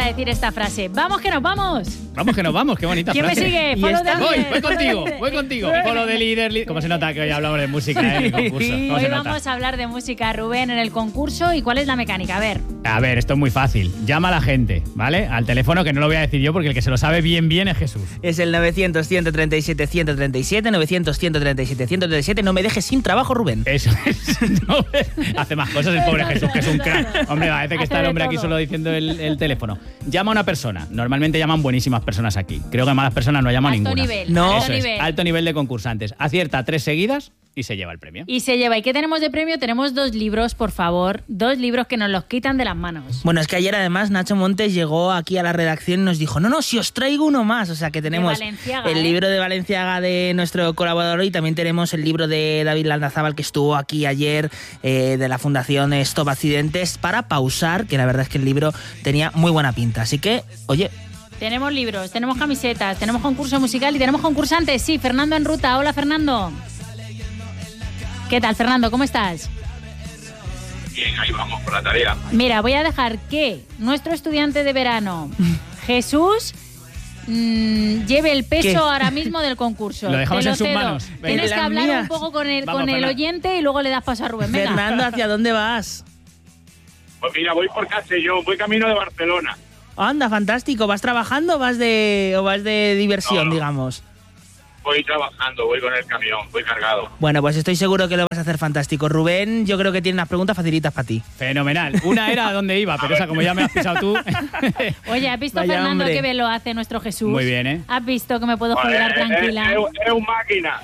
a decir esta frase. ¡Vamos que nos vamos! Vamos que nos vamos, qué bonita ¿Quién frase. me sigue? Follow the Voy contigo. Follow de líder. ¿Cómo se nota que hoy hablamos de música en el concurso? ¿Cómo Hoy se nota? vamos a hablar de música, Rubén, en el concurso. ¿Y cuál es la mecánica? A ver, Esto es muy fácil. Llama a la gente, ¿vale? Al teléfono, que no lo voy a decir yo porque el que se lo sabe bien es Jesús. Es el 900-137-137, 900-137-137. No me dejes sin trabajo, Rubén. Eso es. No, hace más cosas el pobre Jesús, que es un crack. Hombre, parece que está el hombre aquí solo diciendo el teléfono. Llama a una persona. Normalmente llaman buenísimas personas aquí. Creo que malas personas no llaman ninguna. No. Alto nivel. Alto nivel de concursantes. Acierta 3 seguidas y se lleva el premio. Y se lleva. ¿Y qué tenemos de premio? Tenemos 2 libros, por favor. 2 libros que nos los quitan de las manos. Bueno, es que ayer además Nacho Montes llegó aquí a la redacción y nos dijo, no, si os traigo uno más. O sea que tenemos el libro de Valenciaga de nuestro colaborador y también tenemos el libro de David Landazábal que estuvo aquí ayer de la Fundación Stop Accidentes para pausar, que la verdad es que el libro tenía muy buena pinta. Así que, oye... Tenemos libros, tenemos camisetas, tenemos concurso musical y tenemos concursantes. Sí, Fernando en ruta. Hola, Fernando. ¿Qué tal, Fernando? ¿Cómo estás? Bien, ahí vamos por la tarea. Mira, voy a dejar que nuestro estudiante de verano, Jesús, lleve el peso ahora mismo del concurso. Lo dejamos en sus manos. Venga. Tienes que hablar un poco con el oyente y luego le das paso a Rubén. Venga. Fernando, ¿hacia dónde vas? Pues mira, voy por Castellón, voy camino de Barcelona. Anda, fantástico. ¿Vas trabajando o vas de diversión, No. digamos? Voy trabajando, voy con el camión, voy cargado. Bueno, pues estoy seguro que lo vas a hacer fantástico. Rubén, yo creo que tiene unas preguntas facilitas para ti. Fenomenal. Una era a dónde iba, pero esa como ya me has pisado tú. Oye, ¿has visto, Vaya Fernando, hombre. qué bien lo hace nuestro Jesús? Muy bien, ¿eh? ¿Has visto que me puedo jubilar tranquila? Es un máquina,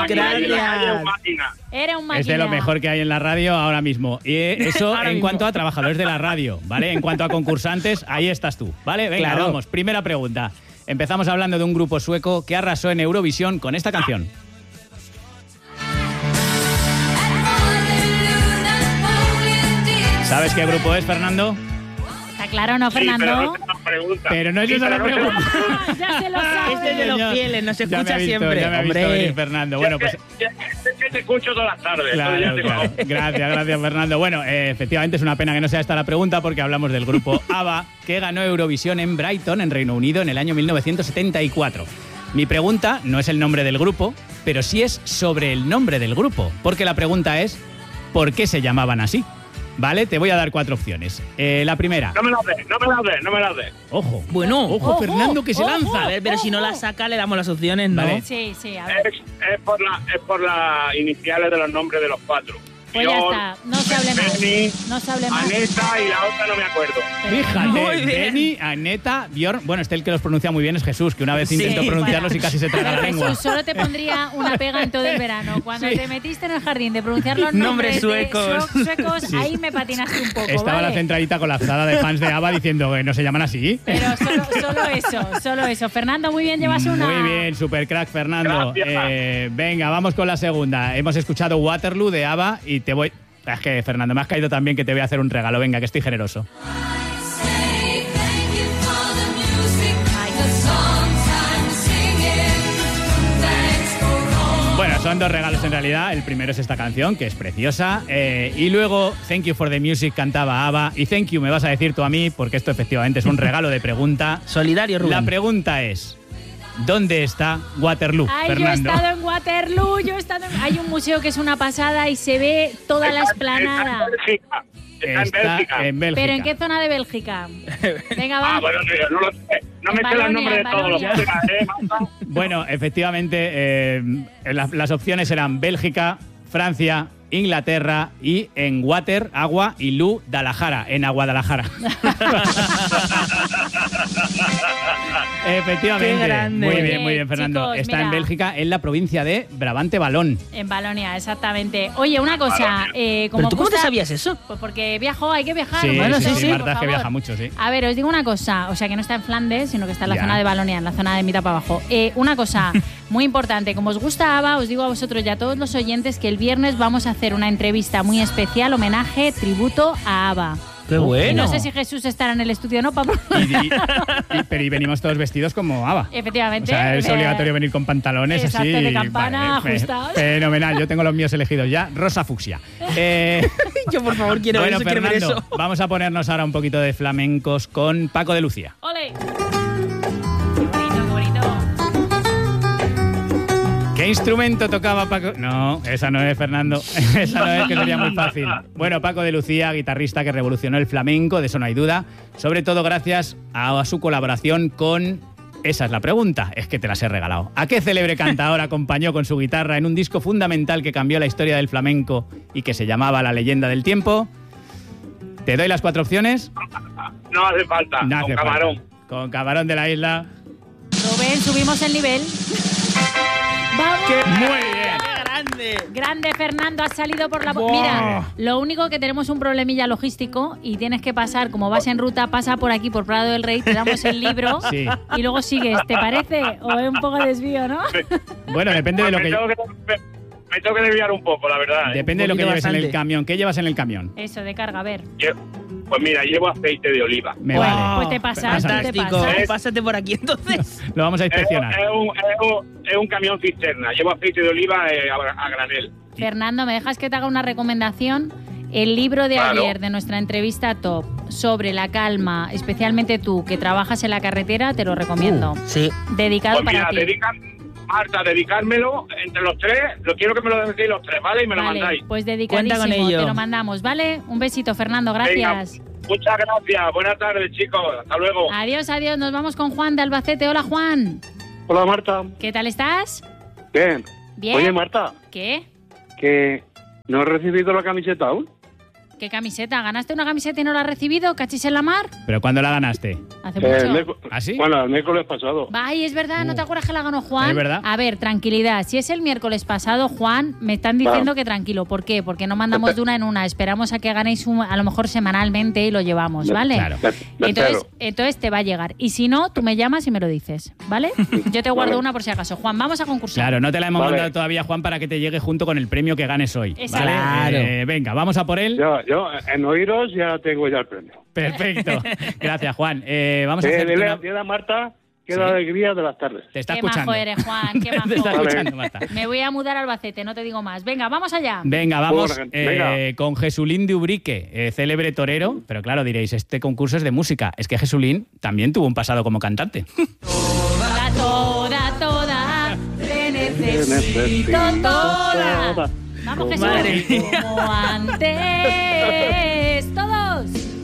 Era un máquina. Es de lo mejor que hay en la radio ahora mismo. Y eso Ahora en mismo. cuanto a trabajadores de la radio, ¿vale? En cuanto a concursantes, ahí estás tú, ¿vale? Venga, Claro. vamos. Primera pregunta. Empezamos hablando de un grupo sueco que arrasó en Eurovisión con esta canción. ¿Sabes qué grupo es, Fernando? ¿Está claro, no, Fernando? Pero no es esa la pregunta. Ah, ya se lo sabe. Este es de los Señor. fieles, nos Ya me escucha ha visto, siempre. Ya me ha visto Hombre. venir, Fernando. Bueno, pues... que te escucho todas las tardes. Claro. Gracias, Fernando. Bueno, efectivamente es una pena que no sea esta la pregunta porque hablamos del grupo ABBA que ganó Eurovisión en Brighton, en Reino Unido, en el año 1974. Mi pregunta no es el nombre del grupo, pero sí es sobre el nombre del grupo, porque la pregunta es ¿por qué se llamaban así? ¿Vale? Te voy a dar 4 opciones. La primera. No me la des. Ojo. Bueno, Ojo, Fernando, que se lanza. A ver, pero si no la saca, le damos las opciones, ¿no? Vale. Sí, a ver. Es por las iniciales de los nombres de los 4. Pues ya está, no se hable más. Benny, No se hable más. Aneta y la otra no me acuerdo. Fíjate, Muy bien. Benny, Aneta, Björn. Bueno, el que los pronuncia muy bien es Jesús, que una vez Sí. intentó pronunciarlos y casi se traga la Pero lengua. Jesús, solo te pondría una pega en todo el verano. Cuando Sí. te metiste en el jardín de pronunciar los Nombres nombres suecos. suecos, ahí me patinaste un poco, Estaba ¿vale? la centralita colapsada de fans de ABBA diciendo que no se llaman así. Pero solo eso. Fernando, muy bien, llevas una. Muy bien, super crack, Fernando. Gracias. Venga, vamos con la segunda. Hemos escuchado Waterloo de ABBA y te voy... Es que, Fernando, me has caído también que te voy a hacer un regalo. Venga, que estoy generoso. Bueno, son 2 regalos en realidad. El primero es esta canción, que es preciosa. Y luego, Thank You for the Music cantaba ABBA. Y Thank You me vas a decir tú a mí, porque esto efectivamente es un regalo de pregunta. Solidario, Rubén. La pregunta es, ¿dónde está Waterloo, Ay, Fernando? yo he estado en Waterloo, Hay un museo que es una pasada y se ve toda la esplanada. Está en Bélgica. ¿Pero en qué zona de Bélgica? Venga, va. Bueno, tío, no lo sé. No me sé los nombres de todos los Marta. Bueno, efectivamente, las opciones eran Bélgica, Francia, Inglaterra y en Water, agua y Lu, Dalajara, en Aguadalajara. Efectivamente. Qué grande. Muy bien, Fernando. Chicos, Está mira. en Bélgica, en la provincia de Brabante Valón. En Balonia, exactamente. Oye, una cosa. Como ¿Pero tú cómo te gusta- sabías eso? Pues porque viajo, hay que viajar. Sí, bueno, sí, por Marta es que favor. viaja mucho, sí. A ver, os digo una cosa, o sea, que no está en Flandes, sino que está en la Ya. zona de Balonia, en la zona de mitad para abajo. Una cosa muy importante, como os gusta ABBA, os digo a vosotros y a todos los oyentes que el viernes vamos a hacer una entrevista muy especial, homenaje, tributo a ABBA. ¡Qué bueno! Y no sé si Jesús estará en el estudio o no, papá. Pero veniamos todos vestidos como ABBA. Efectivamente. O sea, es obligatorio venir con pantalones exacto, así. de campana, ajustados. Fenomenal, yo tengo los míos elegidos ya. Rosa fucsia. Yo, por favor, quiero bueno, eso, quiero ver Fernando, eso. vamos a ponernos ahora un poquito de flamencos con Paco de Lucía. ¡Ole! Qué bonito. ¿Qué instrumento tocaba Paco? No, esa no es, Fernando. Esa no es, que sería muy fácil. Bueno, Paco de Lucía, guitarrista que revolucionó el flamenco, de eso no hay duda. Sobre todo gracias a su colaboración con... Esa es la pregunta, es que te las he regalado. ¿A qué célebre cantador acompañó con su guitarra en un disco fundamental que cambió la historia del flamenco y que se llamaba La leyenda del tiempo? ¿Te doy las 4 opciones? No hace falta. No hace con Camarón. falta. Con Camarón de la Isla. Rubén, subimos el nivel. ¡Vamos! Muy bien. Grande, Fernando, has salido por la... Wow. Mira, lo único que tenemos un problemilla logístico y tienes que pasar, como vas en ruta, pasa por aquí, por Prado del Rey, te damos el libro Sí. y luego sigues. ¿Te parece? ¿O es un poco desvío, no? Bueno, depende de lo que... Me tengo que desviar un poco, la verdad. Depende de lo que poquito lleves en el bastante. camión. ¿Qué llevas en el camión? Eso, de carga, a ver. Pues mira, llevo aceite de oliva. Me Pues- vale. pues te pasas, Pásate. te Fantástico. pasas. Pásate por aquí, entonces. Lo vamos a inspeccionar. Es un camión cisterna. Llevo aceite de oliva a granel. Fernando, ¿me dejas que te haga una recomendación? El libro de Claro. ayer de nuestra entrevista top sobre la calma, especialmente tú que trabajas en la carretera, te lo recomiendo. Sí. Dedicado Pues mira, para ti. Marta, dedicármelo entre los tres. Lo quiero que me lo deis los tres, ¿vale? Y me lo Vale, mandáis. pues Cuenta dedicadísimo, con ello. te lo mandamos, ¿vale? Un besito, Fernando, gracias. Venga, muchas gracias. Buenas tardes, chicos. Hasta luego. Adiós, adiós, nos vamos con Juan de Albacete. Hola, Juan. Hola, Marta. ¿Qué tal estás? Bien. Bien. Oye, Marta, ¿Qué? que no he recibido la camiseta aún. ¿Qué camiseta? ¿Ganaste una camiseta y no la has recibido? ¿Cachis en la mar? ¿Pero cuándo la ganaste? Hace El mucho. ¿Ah, sí? Bueno, el miércoles pasado. Ay, es verdad, ¿no te acuerdas que la ganó Juan? Es verdad. A ver, tranquilidad. Si es el miércoles pasado, Juan, me están diciendo que tranquilo. ¿Por qué? Porque no mandamos de una en una. Esperamos a que ganéis a lo mejor semanalmente y lo llevamos, ¿vale? Claro. Me Entonces te va a llegar. Y si no, tú me llamas y me lo dices, ¿vale? Yo te guardo Vale. una por si acaso. Juan, vamos a concursar. Claro, no te la hemos Vale. mandado todavía, Juan, para que te llegue junto con el premio que ganes hoy. Exacto. ¿Vale? Claro. Venga, vamos a por él. Yo en oíros ya tengo ya el premio. Perfecto. Gracias, Juan. Vamos a hacer Dile a Marta que Sí. la alegría de las tardes. Te está Qué escuchando. majo eres, Juan, qué majo. Te está Vale. escuchando, Marta. Me voy a mudar a Albacete, no te digo más. Venga, vamos allá. Venga, vamos Bueno, venga. con Jesulín de Ubrique, célebre torero. Pero claro, diréis, este concurso es de música. Es que Jesulín también tuvo un pasado como cantante. Toda, te necesito toda. Vamos, Jesús. Madre mía. Como antes. Todos.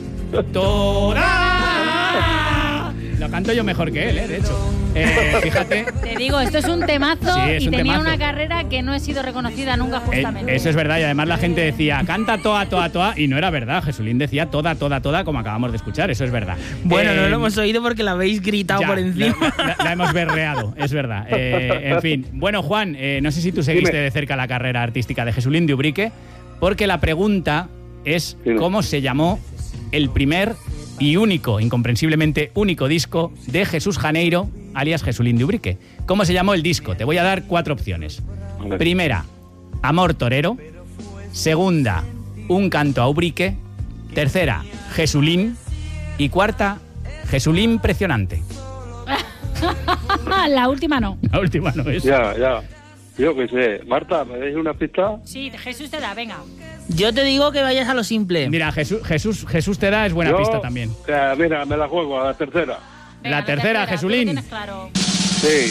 ¡Toda! Lo canto yo mejor que él, de hecho. Fíjate. Te digo, esto es un temazo Sí, es y un tenía temazo. una carrera que no he sido reconocida nunca justamente. Eso es verdad, y además la gente decía, canta toa, toa, toa, y no era verdad. Jesulín decía toda, toda, toda, como acabamos de escuchar, eso es verdad. Bueno, no lo hemos oído porque la habéis gritado Ya, por encima. La hemos berreado, es verdad. En fin. Bueno, Juan, no sé si tú seguiste Dime. de cerca la carrera artística de Jesulín de Ubrique, porque la pregunta es Dime. cómo se llamó el primer y único, incomprensiblemente único disco de Jesús Janeiro, alias Jesulín de Ubrique. ¿Cómo se llamó el disco? Te voy a dar 4 opciones. Vale. Primera, Amor Torero. Segunda, Un canto a Ubrique. Tercera, Jesulín. Y cuarta, Jesulín Impresionante. La última no. La última no es. Ya. Yo qué sé. Marta, ¿me deis una pista? Sí, Jesús te da, venga. Yo te digo que vayas a lo simple. Mira, Jesús te da es buena Yo, pista también. Mira, me la juego a la tercera. Venga, La tercera, tú lo Jesulín. tienes claro. Sí.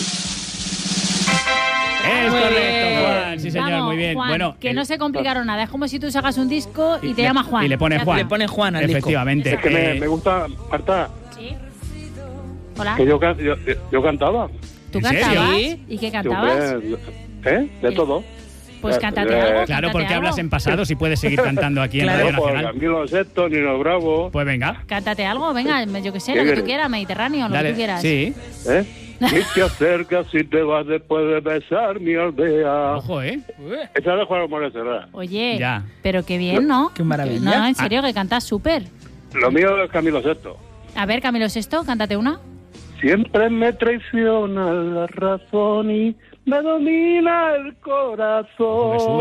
Es Muy correcto, bien. Juan. Sí, señor, Vamos, muy bien. Juan, Bueno, que no se complicaron nada. Es como si tú sacas un disco y te le- llama Juan. y le pone Ya Juan. está. Le pone Juan al disco. Efectivamente. Es que me gusta, Marta, ¿Sí? Hola. que yo cantaba. ¿Tú ¿En serio? cantabas? ¿Sí? ¿Y qué Yo, cantabas? De todo. Pues cántate algo. Claro, cántate porque algo. hablas en pasado si puedes seguir cantando aquí en Claro, Radio Por Nacional. Camilo Sesto, Nino Bravo. Pues venga. Cántate algo, venga, yo qué sé, ¿Qué lo que tú quieres? quieras, Mediterráneo, lo Dale. que tú quieras. Sí. ¿Eh? Y te acercas y te vas después de besar mi aldea. Ojo, ¿eh? Esa de Juan Morales Herrera. Oye, Ya. pero qué bien, ¿no? Qué maravilla. No, en serio, que cantas súper. Lo mío es Camilo Sesto. A ver, Camilo Sesto, cántate una. Siempre me traiciona la razón y me domina el Ojo, que corazón. sube, ¿eh?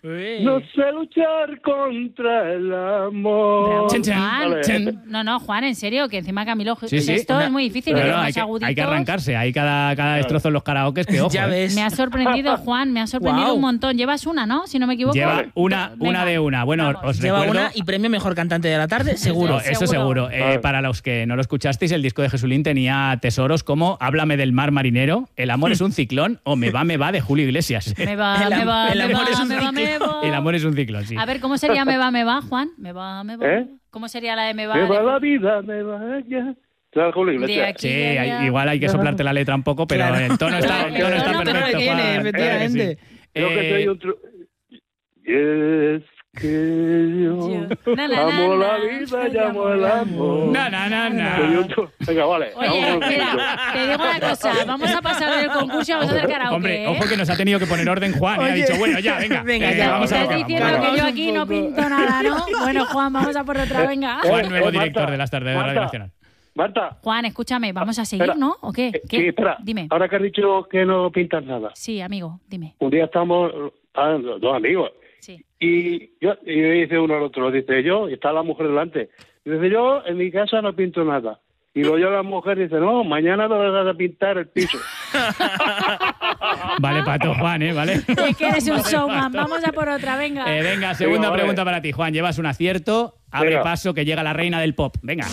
No sé luchar contra el amor. Bravo, Juan. Vale. No, Juan, en serio, que encima Camilo, Sí, sí. esto es muy difícil. Pero ¿eh? no, Los hay que aguditos. arrancarse. Hay cada destrozo en los karaokes que, ojo. Ya ves. Me ha sorprendido, Juan, me ha sorprendido Guau. un montón. Llevas una, ¿no? Si no me equivoco. Lleva una Venga, de una. Bueno, vamos. os Lleva recuerdo... una y premio mejor cantante de la tarde, seguro. Eso seguro. Vale. Para los que no lo escuchasteis, el disco de Jesulín tenía tesoros como Háblame del mar marinero, El amor es un ciclón o Me va de Julio Iglesias. Me va, El me va, el me amor va, es un me va, me va. El amor es un ciclón, sí. A ver, ¿cómo sería me va, Juan? Me va. ¿Eh? ¿Cómo sería la de me va? Me va la vida, me va ya. ¿Sabes, Julio De Iglesias? aquí. Sí, ya. igual hay que soplarte la letra un poco, pero Claro. el tono está, El tono perfecto. que tiene, Juan. efectivamente. Sí. Creo que soy un Y es que yo amo la vida, llamo el amor. No. Soy un Venga, vale. Oye, vamos. mira, te digo una cosa, vamos a pasar del concurso y vamos a hacer karaoke. Hombre, ¿eh? ojo que nos ha tenido que poner orden Juan. Y ha Oye. dicho, bueno, ya, venga. Venga, ya, vamos a ¿Estás ver. diciendo vamos. que yo aquí no pinto nada, no? Bueno, Juan, vamos a por otra, venga. Juan, nuevo Marta, director de las tardes de Radio Marta. Nacional. Marta. Juan, escúchame, vamos a seguir, Espera. ¿no? ¿O qué? ¿Qué? Sí, espera. Dime. Ahora que has dicho que no pintas nada. Sí, amigo, dime. Un día estamos dos amigos. Sí. Y dice uno al otro, dice yo, y está la mujer delante. Y dice yo, en mi casa no pinto nada. Y luego yo la mujer dice, no, mañana te vas a pintar el piso. Vale, pato, Juan, ¿vale? Es que eres un showman, vamos a por otra, venga. Venga, segunda vale. pregunta para ti, Juan. Llevas un acierto. Abre Venga. paso que llega la reina del pop. Venga.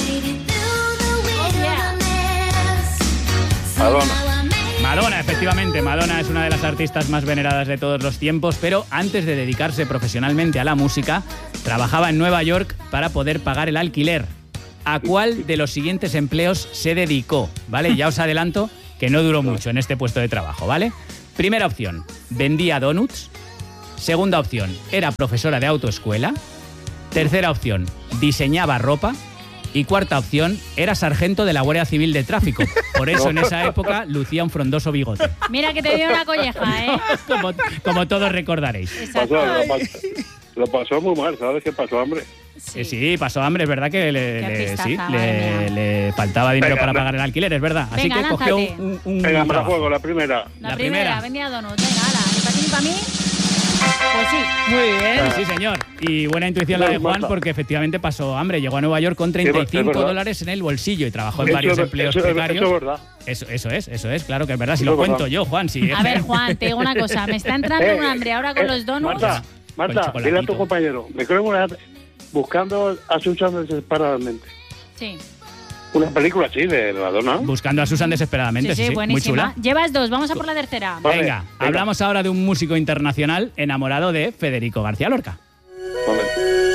Madonna. Madonna, efectivamente. Madonna es una de las artistas más veneradas de todos los tiempos, pero antes de dedicarse profesionalmente a la música, trabajaba en Nueva York para poder pagar el alquiler. ¿A cuál de los siguientes empleos se dedicó? ¿Vale? Ya os adelanto que no duró mucho en este puesto de trabajo, ¿vale? Primera opción, vendía donuts. Segunda opción, era profesora de autoescuela. Tercera opción, diseñaba ropa. Y cuarta opción, era sargento de la Guardia Civil de Tráfico. Por eso en esa época lucía un frondoso bigote. Mira que te dio una colleja, ¿eh? Como todos recordaréis. Exacto. Lo pasó muy mal, ¿sabes qué pasó, hombre? Sí, pasó hambre, es verdad que Qué le pistaza, madre mía. le faltaba dinero Venga, para pagar el alquiler, es verdad. Así Venga, que cogió lánzate. un Venga, para trabajo. juego, la primera. La La primera, primera. vendía donuts. Venga, ala, ni para ti ni para mí. Pues sí. Muy bien. Sí, señor. Y buena intuición la de Juan Marta. porque efectivamente pasó hambre. Llegó a Nueva York con es 35 verdad. dólares en el bolsillo y trabajó en varios empleos eso precarios. es verdad. Eso es, claro que es verdad. Si Eso lo es cuento verdad. yo, Juan, sí. A ver, Juan, te digo una cosa. Me está entrando un hambre ahora con los donuts. Marta, Con dile a chocolatito. tu compañero, me creo una buscando a Susan desesperadamente. Sí, Una película así de Madonna. Buscando a Susan desesperadamente, sí, muy buenísima. chula. Llevas dos, vamos a por la tercera. Vale, Venga, venga. hablamos ahora de un músico internacional enamorado de Federico García Lorca. Vale.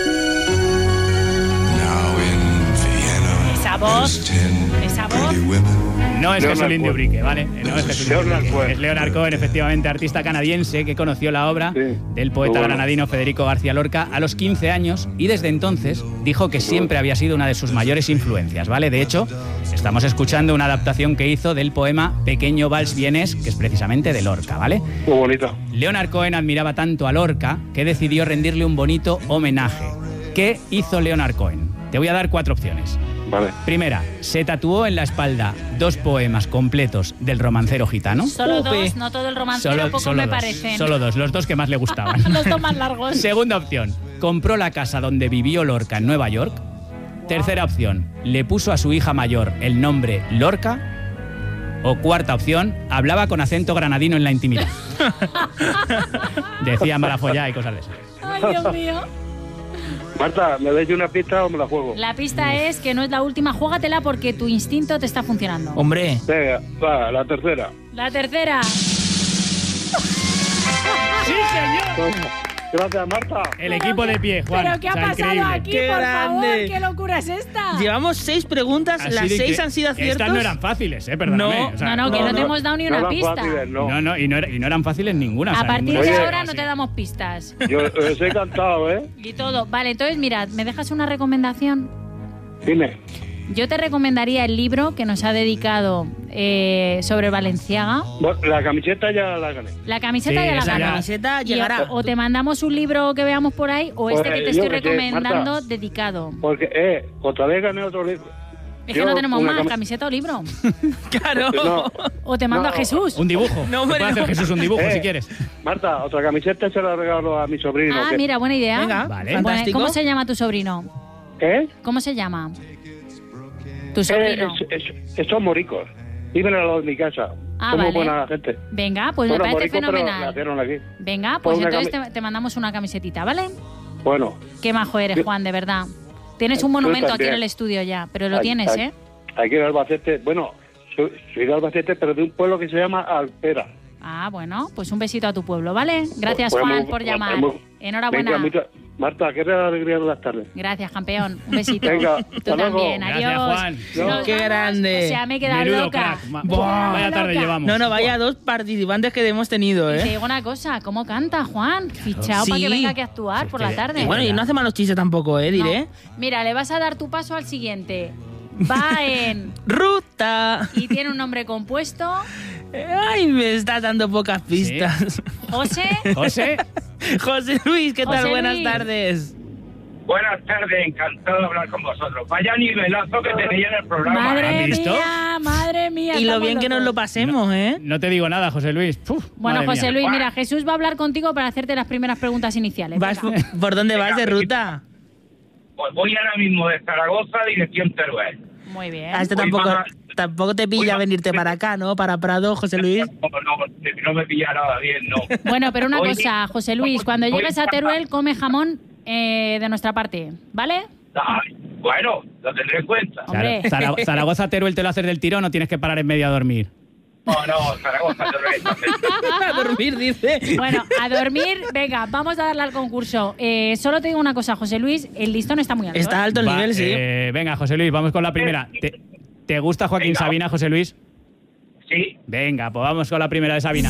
Esa voz, esa voz. No es Leonard Jesulín de Cohen. Ubrique, ¿vale? No es Jesulín de Leonard Ubrique. Cohen. Es Leonard Cohen, efectivamente, artista canadiense que conoció la obra Sí, del poeta muy bueno. granadino Federico García Lorca a los 15 años y desde entonces dijo que siempre había sido una de sus mayores influencias, ¿vale? De hecho, estamos escuchando una adaptación que hizo del poema Pequeño Vals Vienés, que es precisamente de Lorca, ¿vale? Muy bonita. Leonard Cohen admiraba tanto a Lorca que decidió rendirle un bonito homenaje. ¿Qué hizo Leonard Cohen? Te voy a dar 4 opciones. Vale. Primera, se tatuó en la espalda 2 poemas completos del romancero gitano. Solo Jope. dos, no todo el romancero, poco me dos, parecen. Solo 2, los 2 que más le gustaban. Los dos más largos. Segunda opción, compró la casa donde vivió Lorca en Nueva York. Tercera opción, le puso a su hija mayor el nombre Lorca. O cuarta opción, hablaba con acento granadino en la intimidad. Decía Malafollá y cosas de esas. Ay, Dios mío. Marta, ¿me dais una pista o me la juego? La pista es que no es la última, júgatela porque tu instinto te está funcionando. Hombre, Venga, va, la tercera. La tercera. ¡Sí, señor! Gracias, Marta. El equipo de pie, Juan. ¿Pero qué ha O sea, pasado increíble. aquí, Qué por grande. favor? ¿Qué locura es esta? llevamos 6 preguntas, Así las de 6 que han sido aciertos. Estas no eran fáciles, perdóname. No, O sea, No, que no te hemos dado ni una eran pista. fáciles, no. No, y no eran fáciles ninguna. o A sea, partir ninguna de Oye, ahora no así. te damos pistas. Yo os he cantado, ¿eh? Y todo. Vale, entonces mirad, ¿me dejas una recomendación? Dime. Yo te recomendaría el libro que nos ha dedicado sobre Balenciaga. Bueno, la camiseta ya la gané. La camiseta Sí, ya la esa ya. ganó. La camiseta Y llegará. o te mandamos un libro que veamos por ahí o este Pues, que te yo estoy qué sé, recomendando Marta. dedicado. Porque, otra vez gané otro libro. Es que no tenemos más, camiseta o libro. Claro. No. O te mando a Jesús. Un dibujo. No, Te puede hombre, hacer no. Jesús un dibujo si quieres. Marta, otra camiseta se la regalo a mi sobrino. Ah, mira, buena idea. Venga, Vale. fantástico. ¿Cómo se llama tu sobrino? ¿Eh? ¿Cómo se llama? Tu sobrino. Son moricos. Viven al lado de mi casa. Ah, Somos vale. buena gente. Venga, pues Bueno, me parece moricos, pero fenomenal. nacieron aquí. Venga, pues Una entonces te mandamos una camisetita, ¿vale? Bueno. Qué majo eres, Juan, de verdad. Tienes un Tú monumento aquí también. en el estudio ya, pero lo Ay, tienes, ay. ¿eh? Aquí en Albacete, bueno, soy de Albacete, pero de un pueblo que se llama Alpera. Ah, bueno, pues un besito a tu pueblo, ¿vale? Gracias, Pues Juan, muy- por llamar. muy- Enhorabuena. Venga, Marta, qué alegría de las tardes. Gracias, campeón. Un besito. Venga, Tú hasta luego. también. Gracias, Adiós. Juan. Nos Qué vamos. grande. O sea, me he quedado Menudo loca. crack. Me he quedado Vaya tarde loca. llevamos. No, vaya dos participantes que hemos tenido, Y te ¿eh? digo una cosa, ¿cómo canta Juan? Fichado para Sí. que venga aquí a actuar por la tarde. Y bueno, y no hace malos chistes tampoco, diré. No. Mira, le vas a dar tu paso al siguiente. Va en... Ruta. y tiene un nombre compuesto. Ay, me está dando pocas pistas. José. José. José Luis, ¿qué tal? José Buenas Luis. tardes. Buenas tardes, encantado de hablar con vosotros. Vaya nivelazo que tenéis en el programa. Madre ¿Has visto? mía, madre mía. Y lo estamos bien que nos locos. lo pasemos, ¿eh? No te digo nada, José Luis. Uf, Bueno, madre José mía. Luis, mira, Jesús va a hablar contigo para hacerte las primeras preguntas iniciales. ¿Vas, Venga. ¿Por dónde vas de ruta? Pues voy ahora mismo de Zaragoza, dirección Teruel. Muy bien. A este Voy tampoco te pilla Voy venirte para acá, ¿no? Para Prado, José Luis. No me pilla nada bien, no. Bueno, pero una Voy- cosa, José Luis, cuando voy- llegues a Teruel, come jamón de nuestra parte, ¿vale? Ay, bueno, lo tendré en cuenta. Hombre. Claro, Zaragoza, Teruel, ¿te lo haces del tirón o tienes que parar en medio a dormir? No, Zaragoza, Teruel. A dormir, dice. Bueno, a dormir, venga, vamos a darle al concurso. Solo te digo una cosa, José Luis, el listón está muy alto. Está alto el Va, nivel, sí. Venga, José Luis, vamos con la primera. ¿Te gusta Joaquín Venga. Sabina, José Luis? Sí. Venga, pues vamos con la primera de Sabina.